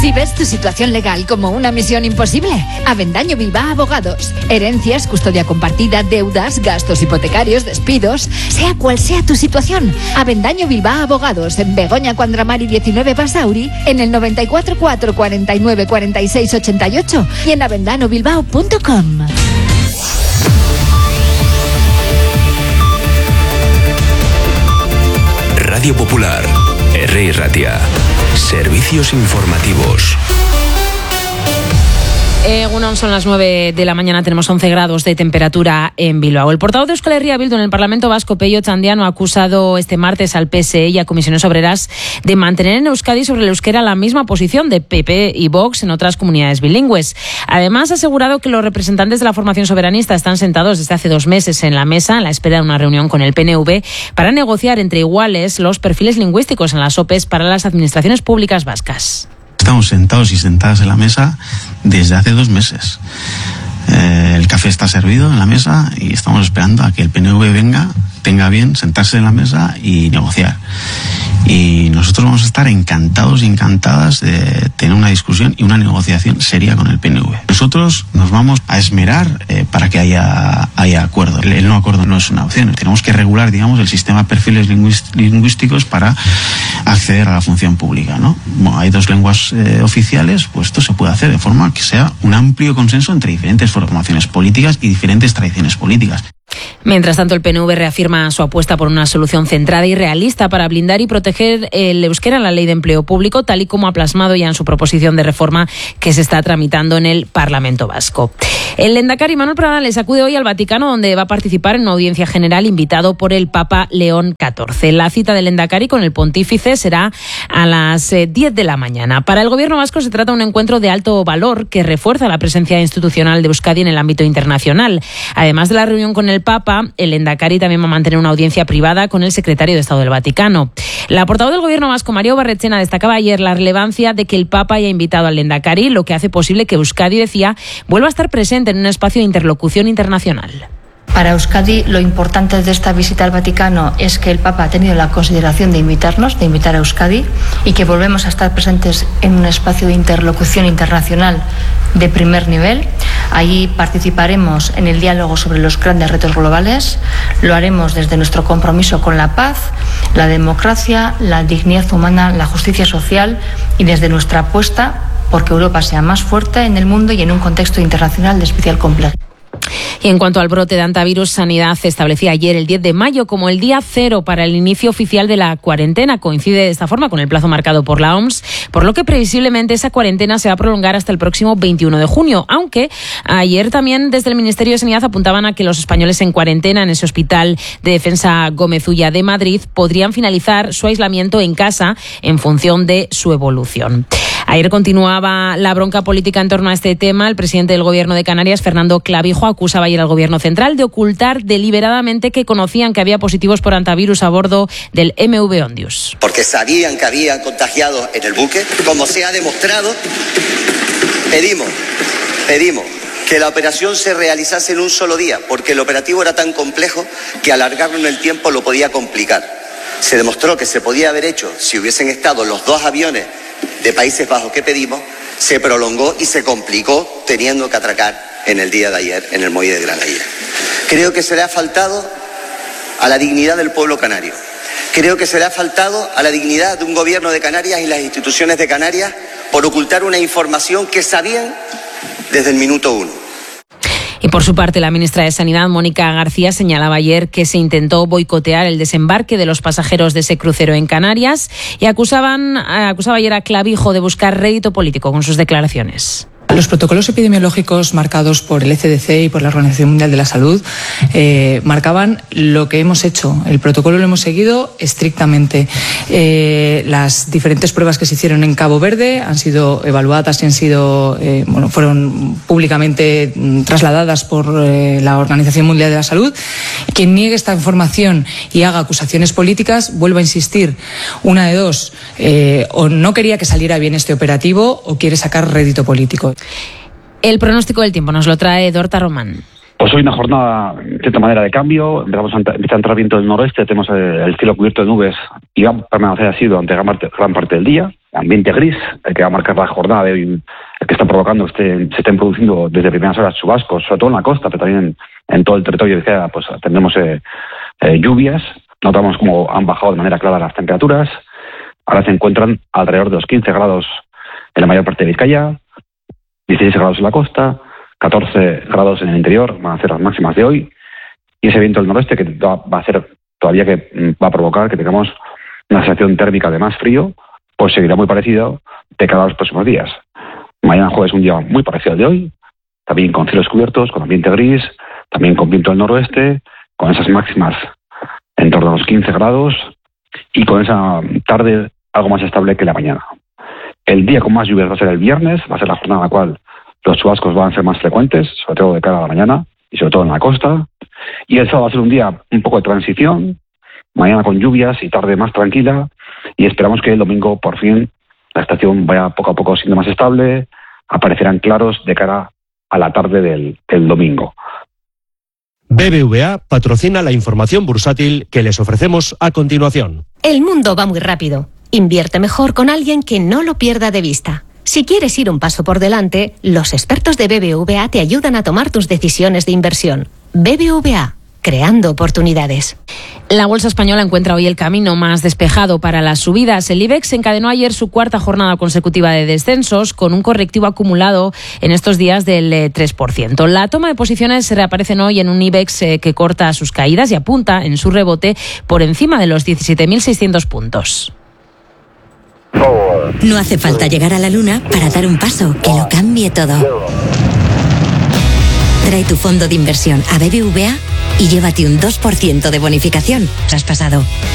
Si ves tu situación legal como una misión imposible, Avendaño Bilbao Abogados. Herencias, custodia compartida, deudas, gastos hipotecarios, despidos, sea cual sea tu situación. Avendaño Bilbao Abogados en Begoña Cuandramari 19 Basauri, en el 94 4 49 46 88 y en avendanobilbao.com. Radio Popular, R. Ratia. Servicios informativos. Son las 9 de la mañana, tenemos 11 grados de temperatura en Bilbao. El portavoz de Euskal Herria Bildu en el Parlamento Vasco, Pello Txandiano, ha acusado este martes al PSE y a Comisiones Obreras de mantener en Euskadi sobre el euskera la misma posición de PP y Vox en otras comunidades bilingües. Además, ha asegurado que los representantes de la formación soberanista están sentados desde hace 2 meses en la mesa, a la espera de una reunión con el PNV, para negociar entre iguales los perfiles lingüísticos en las OPEs para las administraciones públicas vascas. Estamos sentados y sentadas en la mesa desde hace 2 meses. El café está servido en la mesa y estamos esperando a que el PNV tenga bien sentarse en la mesa y negociar. Y nosotros vamos a estar encantados y encantadas de tener una discusión y una negociación seria con el PNV. Nosotros nos vamos a esmerar para que haya acuerdo. El no acuerdo no es una opción. Tenemos que regular, el sistema de perfiles lingüísticos para acceder a la función pública, ¿no? Bueno, hay 2 lenguas oficiales, pues esto se puede hacer de forma que sea un amplio consenso entre diferentes formaciones políticas y diferentes tradiciones políticas. Mientras tanto, el PNV reafirma su apuesta por una solución centrada y realista para blindar y proteger el euskera en la Ley de Empleo Público, tal y como ha plasmado ya en su proposición de reforma que se está tramitando en el Parlamento Vasco. El lehendakari Manuel Pradales acude hoy al Vaticano, donde va a participar en una audiencia general invitado por el Papa León XIV. La cita del lehendakari con el pontífice será a las 10 de la mañana. Para el gobierno vasco se trata de un encuentro de alto valor que refuerza la presencia institucional de Euskadi en el ámbito internacional. Además de la reunión con el Papa, el lehendakari también va a mantener una audiencia privada con el secretario de Estado del Vaticano. La portavoz del gobierno vasco, María Barretxena, destacaba ayer la relevancia de que el Papa haya invitado al lehendakari, lo que hace posible que Euskadi, decía, vuelva a estar presente en un espacio de interlocución internacional. Para Euskadi, lo importante de esta visita al Vaticano es que el Papa ha tenido la consideración de invitar a Euskadi y que volvemos a estar presentes en un espacio de interlocución internacional de primer nivel. Ahí participaremos en el diálogo sobre los grandes retos globales. Lo haremos desde nuestro compromiso con la paz, la democracia, la dignidad humana, la justicia social y desde nuestra apuesta porque Europa sea más fuerte en el mundo y en un contexto internacional de especial complejidad. Y en cuanto al brote de hantavirus, Sanidad establecía ayer el 10 de mayo como el día cero para el inicio oficial de la cuarentena. Coincide de esta forma con el plazo marcado por la OMS, por lo que previsiblemente esa cuarentena se va a prolongar hasta el próximo 21 de junio. Aunque ayer también desde el Ministerio de Sanidad apuntaban a que los españoles en cuarentena en ese Hospital de Defensa Gómez Ulla de Madrid podrían finalizar su aislamiento en casa en función de su evolución. Ayer continuaba la bronca política en torno a este tema. El presidente del Gobierno de Canarias, Fernando Clavijo, acusaba ayer al Gobierno central de ocultar deliberadamente que conocían que había positivos por hantavirus a bordo del MV Ondius. Porque sabían que había contagiados en el buque. Como se ha demostrado, pedimos que la operación se realizase en un solo día, porque el operativo era tan complejo que alargarlo en el tiempo lo podía complicar. Se demostró que se podía haber hecho si hubiesen estado los 2 aviones de Países Bajos que pedimos, se prolongó y se complicó teniendo que atracar en el día de ayer en el muelle de Granadilla. Creo que se le ha faltado a la dignidad del pueblo canario. Creo que se le ha faltado a la dignidad de un gobierno de Canarias y las instituciones de Canarias por ocultar una información que sabían desde el minuto 1. Y por su parte, la ministra de Sanidad, Mónica García, señalaba ayer que se intentó boicotear el desembarque de los pasajeros de ese crucero en Canarias y acusaba ayer a Clavijo de buscar rédito político con sus declaraciones. Los protocolos epidemiológicos marcados por el ECDC y por la Organización Mundial de la Salud marcaban lo que hemos hecho. El protocolo lo hemos seguido estrictamente. Las diferentes pruebas que se hicieron en Cabo Verde han sido evaluadas y fueron públicamente trasladadas por la Organización Mundial de la Salud. Quien niegue esta información y haga acusaciones políticas, vuelvo a insistir, una de dos, o no quería que saliera bien este operativo o quiere sacar rédito político. El pronóstico del tiempo nos lo trae Dorta Román. Pues hoy una jornada, de cierta manera, de cambio. Empieza a entrar viento del noroeste, tenemos el cielo cubierto de nubes y va a permanecer así durante gran parte del día. ambiente gris, el que va a marcar la jornada de hoy, el que está provocando se estén produciendo desde primeras horas chubascos, sobre todo en la costa, pero también en todo el territorio de Vizcaya, pues tendremos lluvias. Notamos como han bajado de manera clara las temperaturas. Ahora se encuentran alrededor de los 15 grados en la mayor parte de Vizcaya, 16 grados en la costa, 14 grados en el interior, van a ser las máximas de hoy. Y ese viento del noroeste que va a hacer todavía que va a provocar que tengamos una sensación térmica de más frío, pues seguirá muy parecido de cara a los próximos días. Mañana jueves un día muy parecido al de hoy, también con cielos cubiertos, con ambiente gris, también con viento del noroeste, con esas máximas en torno a los 15 grados y con esa tarde algo más estable que la mañana. El día con más lluvias va a ser el viernes, va a ser la jornada en la cual los chubascos van a ser más frecuentes, sobre todo de cara a la mañana y sobre todo en la costa. Y el sábado va a ser un día un poco de transición, mañana con lluvias y tarde más tranquila, y esperamos que el domingo por fin la estación vaya poco a poco siendo más estable, aparecerán claros de cara a la tarde del domingo. BBVA patrocina la información bursátil que les ofrecemos a continuación. El mundo va muy rápido. Invierte mejor con alguien que no lo pierda de vista. Si quieres ir un paso por delante, los expertos de BBVA te ayudan a tomar tus decisiones de inversión. BBVA, creando oportunidades. La bolsa española encuentra hoy el camino más despejado para las subidas. El IBEX encadenó ayer su cuarta jornada consecutiva de descensos, con un correctivo acumulado en estos días del 3%. La toma de posiciones reaparecen hoy en un IBEX que corta sus caídas y apunta en su rebote por encima de los 17.600 puntos. No hace falta llegar a la luna para dar un paso que lo cambie todo. Trae tu fondo de inversión a BBVA y llévate un 2% de bonificación. Traspasado.